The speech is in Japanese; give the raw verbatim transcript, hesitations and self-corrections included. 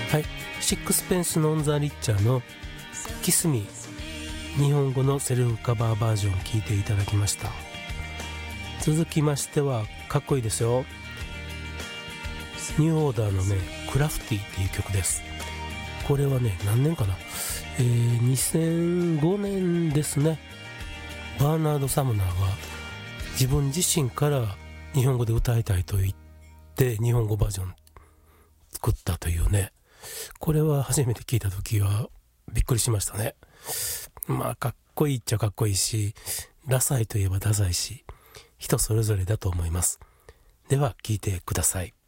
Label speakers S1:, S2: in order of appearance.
S1: はい、シックスペンス・ノン・ザ・リッチャーのキスミ日本語のセルフカバーバージョンを聴いていただきました。続きましてはかっこいいですよ。ニューオーダーのねクラフティっていう曲です。これはね何年かな、えー、にせんごねんですね。バーナード・サムナーが自分自身から日本語で歌いたいと言って日本語バージョン作ったというね、これは初めて聞いた時はびっくりしましたね。まあかっこいいっちゃかっこいいし、ダサいといえばダサいし、人それぞれだと思います。では聞いてください。